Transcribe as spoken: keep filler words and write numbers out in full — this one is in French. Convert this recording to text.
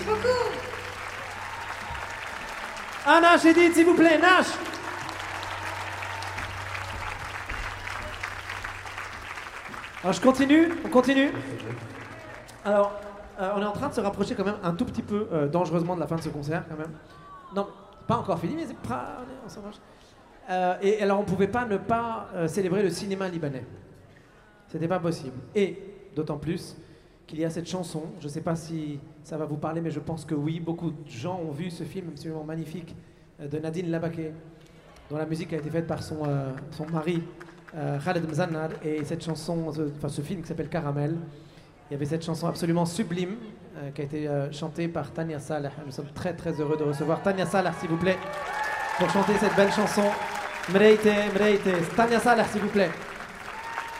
Merci beaucoup. Ah, Nash, Edith, s'il vous plaît, Nash. Alors, je continue, on continue. Alors, euh, on est en train de se rapprocher quand même un tout petit peu euh, dangereusement de la fin de ce concert, quand même. Non, pas encore fini, mais c'est pas... on s'en marche. Euh, et alors, on pouvait pas ne pas euh, célébrer le cinéma libanais. C'était pas possible. Et, d'autant plus, qu'il y a cette chanson, je sais pas si ça va vous parler, mais je pense que oui, beaucoup de gens ont vu ce film absolument magnifique euh, de Nadine Labake, dont la musique a été faite par son, euh, son mari, euh, Khaled Mzannad, et cette chanson, ce, enfin ce film qui s'appelle Caramel, il y avait cette chanson absolument sublime euh, qui a été euh, chantée par Tania Saleh. Nous sommes très très heureux de recevoir Tania Saleh, s'il vous plaît, pour chanter cette belle chanson. Mreite, Mreite, Tania Saleh, s'il vous plaît.